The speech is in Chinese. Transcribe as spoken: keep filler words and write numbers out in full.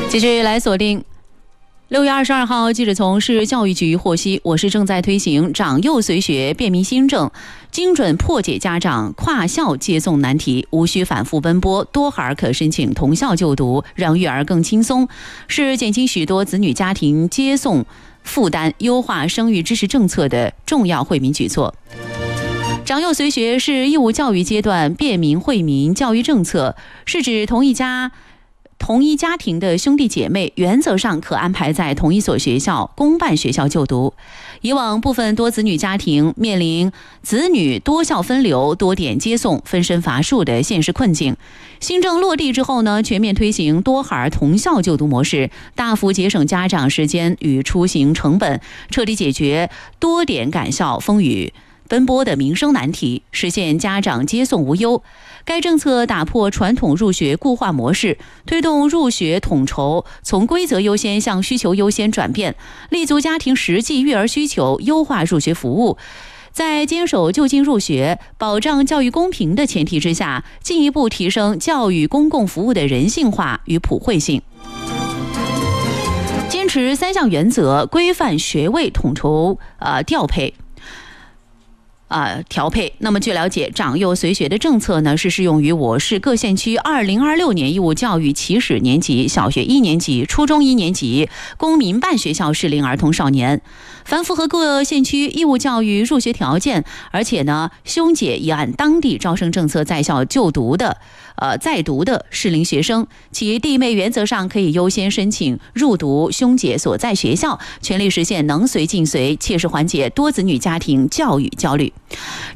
继续来锁定。六月二十二号，记者从市教育局获悉，我市正在推行长幼随学便民新政，精准破解家长跨校接送难题，无需反复奔波，多孩可申请同校就读，让育儿更轻松，是减轻许多子女家庭接送负担、优化生育支持政策的重要惠民举措。长幼随学是义务教育阶段便民惠民教育政策，是指同一家同一家庭的兄弟姐妹原则上可安排在同一所学校公办学校就读。以往部分多子女家庭面临子女多校分流、多点接送、分身乏术的现实困境。新政落地之后呢，全面推行多孩同校就读模式，大幅节省家长时间与出行成本，彻底解决多点赶校风雨奔波的民生难题，实现家长接送无忧。该政策打破传统入学固化模式，推动入学统筹从规则优先向需求优先转变，立足家庭实际育儿需求，优化入学服务。在坚守就近入学、保障教育公平的前提之下，进一步提升教育公共服务的人性化与普惠性。坚持三项原则，规范学位统筹呃调配。呃，调配。那么据了解，长幼随学的政策呢，是适用于我市各县区二零二六年义务教育起始年级、小学一年级、初中一年级公民办学校适龄儿童少年。凡符合各县区义务教育入学条件，而且呢，兄姐已按当地招生政策在校就读的，呃，在读的适龄学生，其弟妹原则上可以优先申请入读兄姐所在学校，全力实现能随尽随，切实缓解多子女家庭教育焦虑。